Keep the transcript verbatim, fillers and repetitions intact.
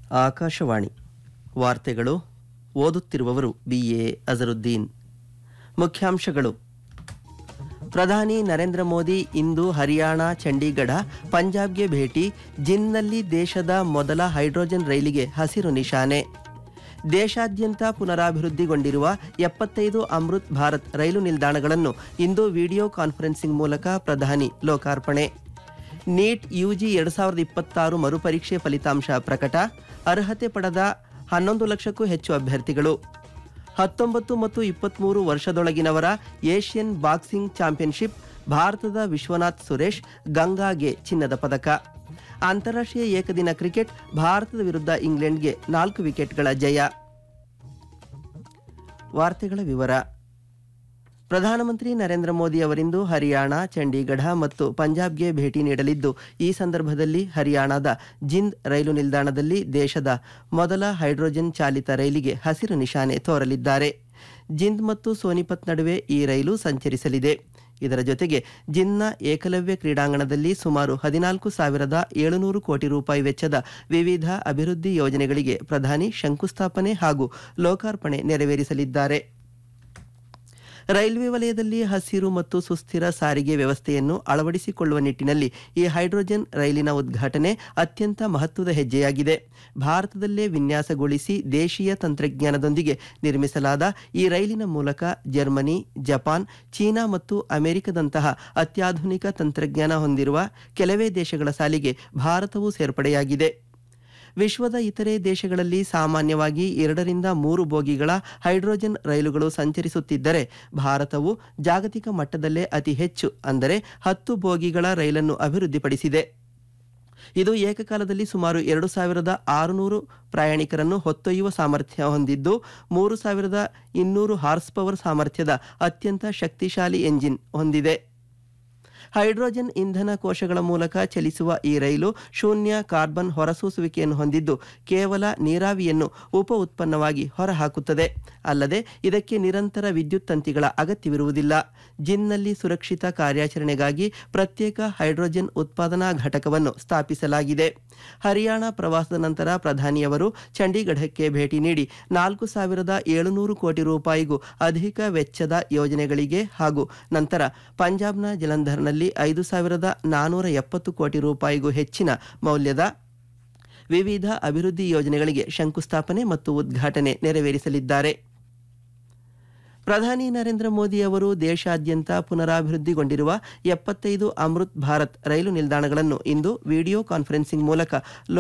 ಆಕಾಶವಾಣಿ ವಾರ್ತೆಗಳು ಓದುತ್ತಿರುವವರು B A Azharuddin. ಮುಖ್ಯಾಂಶಗಳು: ಪ್ರಧಾನಿ ನರೇಂದ್ರ ಮೋದಿ ಇಂದು ಹರಿಯಾಣ, ಚಂಡೀಗಢ, ಪಂಜಾಬ್ಗೆ ಭೇಟಿ. ಜಿನ್ನಲ್ಲಿ ದೇಶದ ಮೊದಲ ಹೈಡ್ರೋಜನ್ ರೈಲಿಗೆ ಹಸಿರು ನಿಶಾನೆ. ದೇಶಾದ್ಯಂತ ಪುನರಾಭಿವೃದ್ಧಿಗೊಂಡಿರುವ ಎಪ್ಪತ್ತೈದು ಅಮೃತ್ ಭಾರತ್ ರೈಲು ನಿಲ್ದಾಣಗಳನ್ನು ಇಂದು ವಿಡಿಯೋ ಕಾನ್ಫರೆನ್ಸಿಂಗ್ ಮೂಲಕ ಪ್ರಧಾನಿ ಲೋಕಾರ್ಪಣೆ. ನೀಟ್ ಯುಜಿ ಎರಡು ಸಾವಿರದ ಇಪ್ಪತ್ತಾರು ಮರುಪರೀಕ್ಷೆ ಫಲಿತಾಂಶ ಪ್ರಕಟ. ಅರ್ಹತೆ ಪಡೆದ ಹನ್ನೊಂದು ಲಕ್ಷಕ್ಕೂ ಹೆಚ್ಚು ಅಭ್ಯರ್ಥಿಗಳು. ಹತ್ತೊಂಬತ್ತು ಮತ್ತು ಇಪ್ಪತ್ತ್ಮೂರು ವರ್ಷದೊಳಗಿನವರ ಏಷ್ಯನ್ ಬಾಕ್ಸಿಂಗ್ ಚಾಂಪಿಯನ್ಶಿಪ್. ಭಾರತದ ವಿಶ್ವನಾಥ್ ಸುರೇಶ್, ಗಂಗಾಗೆ ಚಿನ್ನದ ಪದಕ. ಅಂತಾರಾಷ್ಟ್ರೀಯ ಏಕದಿನ ಕ್ರಿಕೆಟ್. ಭಾರತದ ವಿರುದ್ಧ ಇಂಗ್ಲೆಂಡ್ಗೆ ನಾಲ್ಕು ವಿಕೆಟ್ಗಳ ಜಯ. ವಾರ್ತೆಗಳ ವಿವರ. ಪ್ರಧಾನಮಂತ್ರಿ ನರೇಂದ್ರ ಮೋದಿ ಅವರಿಂದು ಹರಿಯಾಣ, ಚಂಡೀಗಢ ಮತ್ತು ಪಂಜಾಬ್ಗೆ ಭೇಟಿ ನೀಡಲಿದ್ದು, ಈ ಸಂದರ್ಭದಲ್ಲಿ ಹರಿಯಾಣದ ಜಿಂದ್ ರೈಲು ನಿಲ್ದಾಣದಲ್ಲಿ ದೇಶದ ಮೊದಲ ಹೈಡ್ರೋಜನ್ ಚಾಲಿತ ರೈಲಿಗೆ ಹಸಿರು ನಿಶಾನೆ ತೋರಲಿದ್ದಾರೆ. ಜಿಂದ್ ಮತ್ತು ಸೋನಿಪತ್ ನಡುವೆ ಈ ರೈಲು ಸಂಚರಿಸಲಿದೆ. ಇದರ ಜೊತೆಗೆ ಜಿಂದ್ನ ಏಕಲವ್ಯ ಕ್ರೀಡಾಂಗಣದಲ್ಲಿ ಸುಮಾರು ಹದಿನಾಲ್ಕು ಸಾವಿರದ ಏಳುನೂರು ಕೋಟಿ ರೂಪಾಯಿ ವೆಚ್ಚದ ವಿವಿಧ ಅಭಿವೃದ್ಧಿ ಯೋಜನೆಗಳಿಗೆ ಪ್ರಧಾನಿ ಶಂಕುಸ್ಥಾಪನೆ ಹಾಗೂ ಲೋಕಾರ್ಪಣೆ ನೆರವೇರಿಸಲಿದ್ದಾರೆ. ರೈಲ್ವೆ ವಲಯದಲ್ಲಿ ಹಸಿರು ಮತ್ತು ಸುಸ್ಥಿರ ಸಾರಿಗೆ ವ್ಯವಸ್ಥೆಯನ್ನು ಅಳವಡಿಸಿಕೊಳ್ಳುವ ನಿಟ್ಟಿನಲ್ಲಿ ಈ ಹೈಡ್ರೋಜನ್ ರೈಲಿನ ಉದ್ಘಾಟನೆ ಅತ್ಯಂತ ಮಹತ್ವದ ಹೆಜ್ಜೆಯಾಗಿದೆ. ಭಾರತದಲ್ಲೇ ವಿನ್ಯಾಸಗೊಳಿಸಿ ದೇಶೀಯ ತಂತ್ರಜ್ಞಾನದೊಂದಿಗೆ ನಿರ್ಮಿಸಲಾದ ಈ ರೈಲಿನ ಮೂಲಕ ಜರ್ಮನಿ, ಜಪಾನ್, ಚೀನಾ ಮತ್ತು ಅಮೆರಿಕದಂತಹ ಅತ್ಯಾಧುನಿಕ ತಂತ್ರಜ್ಞಾನ ಹೊಂದಿರುವ ಕೆಲವೇ ದೇಶಗಳ ಸಾಲಿಗೆ ಭಾರತವೂ ಸೇರ್ಪಡೆಯಾಗಿದೆ. ವಿಶ್ವದ ಇತರೆ ದೇಶಗಳಲ್ಲಿ ಸಾಮಾನ್ಯವಾಗಿ ಎರಡರಿಂದ ಮೂರು ಬೋಗಿಗಳ ಹೈಡ್ರೋಜನ್ ರೈಲುಗಳು ಸಂಚರಿಸುತ್ತಿದ್ದರೆ, ಭಾರತವು ಜಾಗತಿಕ ಮಟ್ಟದಲ್ಲೇ ಅತಿ ಹೆಚ್ಚು ಅಂದರೆ ಹತ್ತು ಬೋಗಿಗಳ ರೈಲನ್ನು ಅಭಿವೃದ್ಧಿಪಡಿಸಿದೆ. ಇದು ಏಕಕಾಲದಲ್ಲಿ ಸುಮಾರು ಎರಡು ಸಾವಿರದ ಆರುನೂರು ಪ್ರಯಾಣಿಕರನ್ನು ಹೊತ್ತೊಯ್ಯುವ ಸಾಮರ್ಥ್ಯ ಹೊಂದಿದ್ದು, ಮೂರು ಸಾವಿರದ ಇನ್ನೂರು ಹಾರ್ಸ್ ಪವರ್ ಸಾಮರ್ಥ್ಯದ ಅತ್ಯಂತ ಶಕ್ತಿಶಾಲಿ ಎಂಜಿನ್ ಹೊಂದಿದೆ. ಹೈಡ್ರೋಜನ್ ಇಂಧನ ಕೋಶಗಳ ಮೂಲಕ ಚಲಿಸುವ ಈ ರೈಲು ಶೂನ್ಯ ಕಾರ್ಬನ್ ಹೊರಸೂಸುವಿಕೆಯನ್ನು ಹೊಂದಿದ್ದು, ಕೇವಲ ನೀರಾವಿಯನ್ನು ಉಪ ಉತ್ಪನ್ನವಾಗಿ ಹೊರಹಾಕುತ್ತದೆ. ಅಲ್ಲದೆ ಇದಕ್ಕೆ ನಿರಂತರ ವಿದ್ಯುತ್ ತಂತಿಗಳ ಅಗತ್ಯವಿರುವುದಿಲ್ಲ. ಜಿನ್ನಲ್ಲಿ ಸುರಕ್ಷಿತ ಕಾರ್ಯಾಚರಣೆಗಾಗಿ ಪ್ರತ್ಯೇಕ ಹೈಡ್ರೋಜನ್ ಉತ್ಪಾದನಾ ಘಟಕವನ್ನು ಸ್ಥಾಪಿಸಲಾಗಿದೆ. ಹರಿಯಾಣ ಪ್ರವಾಸದ ನಂತರ ಪ್ರಧಾನಿಯವರು ಚಂಡೀಗಢಕ್ಕೆ ಭೇಟಿ ನೀಡಿ ನಾಲ್ಕು ಸಾವಿರದ ಏಳುನೂರು ಕೋಟಿ ರೂಪಾಯಿಗೂ ಅಧಿಕ ವೆಚ್ಚದ ಯೋಜನೆಗಳಿಗೆ ಹಾಗೂ ನಂತರ ಪಂಜಾಬ್ನ ಜಲಂಧರ್ನಲ್ಲಿ ಐದು ಸಾವಿರದ ನಾನೂರ ಎಪ್ಪತ್ತು ಕೋಟಿ ರೂಪಾಯಿಗೂ ಹೆಚ್ಚಿನ ಮೌಲ್ಯದ ವಿವಿಧ ಅಭಿವೃದ್ಧಿ ಯೋಜನೆಗಳಿಗೆ ಶಂಕುಸ್ಥಾಪನೆ ಮತ್ತು ಉದ್ಘಾಟನೆ ನೆರವೇರಿಸಲಿದ್ದಾರೆ. ಪ್ರಧಾನಿ ನರೇಂದ್ರ ಮೋದಿ ಅವರು ದೇಶಾದ್ಯಂತ ಪುನರಾಭಿವೃದ್ಧಿಗೊಂಡಿರುವ ಎಪ್ಪತ್ತೈದು ಅಮೃತ್ ಭಾರತ್ ರೈಲು ನಿಲ್ದಾಣಗಳನ್ನು ಇಂದು ವಿಡಿಯೋ ಕಾನ್ಫರೆನ್ಸಿಂಗ್ ಮೂಲಕ